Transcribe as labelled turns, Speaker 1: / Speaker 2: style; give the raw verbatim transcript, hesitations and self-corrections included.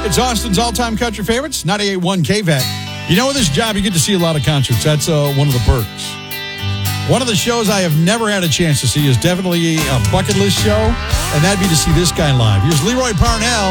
Speaker 1: It's Austin's all-time country favorites, ninety-eight point one K V A C. You know, with this job, you get to see a lot of concerts. That's uh, one of the perks. One of the shows I have never had a chance to see is definitely a bucket list show, and that'd be to see this guy live. Here's Leroy Parnell.